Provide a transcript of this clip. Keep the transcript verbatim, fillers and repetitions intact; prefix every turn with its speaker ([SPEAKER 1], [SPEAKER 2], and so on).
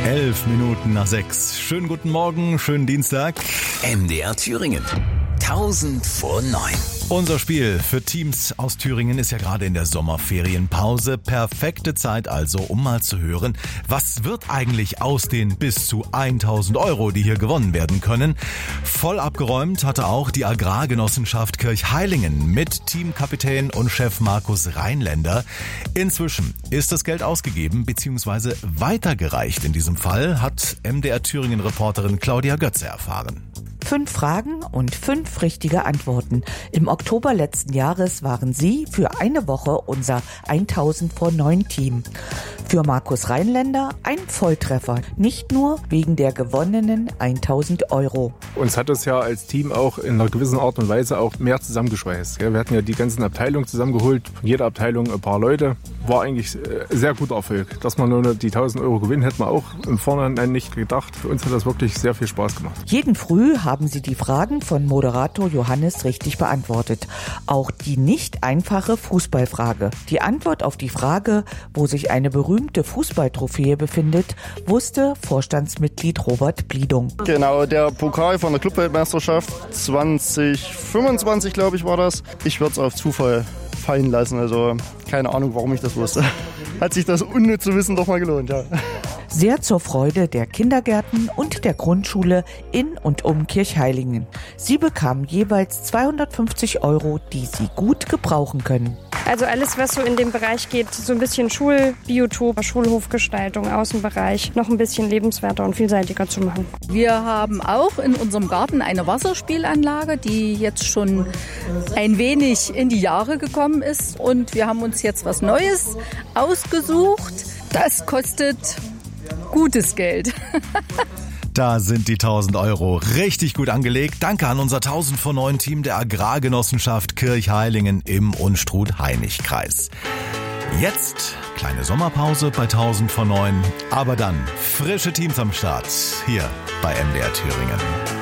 [SPEAKER 1] Elf Minuten nach sechs. Schönen guten Morgen, schönen Dienstag.
[SPEAKER 2] M D R Thüringen. tausend vor neun.
[SPEAKER 1] Unser Spiel für Teams aus Thüringen ist ja gerade in der Sommerferienpause. Perfekte Zeit also, um mal zu hören, was wird eigentlich aus den bis zu tausend Euro, die hier gewonnen werden können. Voll abgeräumt hatte auch die Agrargenossenschaft Kirchheilingen mit Teamkapitän und Chef Markus Rheinländer. Inzwischen ist das Geld ausgegeben bzw. weitergereicht. In diesem Fall hat M D R Thüringen-Reporterin Claudia Götze erfahren.
[SPEAKER 3] Fünf Fragen und fünf richtige Antworten. Im Oktober letzten Jahres waren Sie für eine Woche unser tausend vor neun Team. Für Markus Rheinländer ein Volltreffer, nicht nur wegen der gewonnenen tausend Euro.
[SPEAKER 4] Uns hat das ja als Team auch in einer gewissen Art und Weise auch mehr zusammengeschweißt. Wir hatten ja die ganzen Abteilungen zusammengeholt, von jeder Abteilung ein paar Leute. War eigentlich ein sehr guter Erfolg. Dass man nur die tausend Euro gewinnen, hätte man auch im Vorhinein nicht gedacht. Für uns hat das wirklich sehr viel Spaß gemacht.
[SPEAKER 3] Jeden Früh haben Sie die Fragen von Moderator Johannes richtig beantwortet. Auch die nicht einfache Fußballfrage. Die Antwort auf die Frage, wo sich eine berühmte Fußballtrophäe befindet, wusste Vorstandsmitglied Robert Bliedung.
[SPEAKER 5] Genau, der Pokal von der Clubweltmeisterschaft zwanzig fünfundzwanzig, glaube ich, war das. Ich würde es auf Zufall fallen lassen, also keine Ahnung, warum ich das wusste. Hat sich das unnütze Wissen doch mal gelohnt, ja.
[SPEAKER 3] Sehr zur Freude der Kindergärten und der Grundschule in und um Kirchheilingen. Sie bekamen jeweils zweihundertfünfzig Euro, die sie gut gebrauchen können.
[SPEAKER 6] Also alles, was so in dem Bereich geht, so ein bisschen Schulbiotop, Schulhofgestaltung, Außenbereich, noch ein bisschen lebenswerter und vielseitiger zu machen.
[SPEAKER 7] Wir haben auch in unserem Garten eine Wasserspielanlage, die jetzt schon ein wenig in die Jahre gekommen ist. Und wir haben uns jetzt was Neues ausgesucht. Das kostet gutes Geld.
[SPEAKER 1] Da sind die tausend Euro richtig gut angelegt. Danke an unser tausend vor neun Team der Agrargenossenschaft Kirchheilingen im Unstrut-Hainich-Kreis. Jetzt kleine Sommerpause bei tausend vor neun, aber dann frische Teams am Start hier bei M D R Thüringen.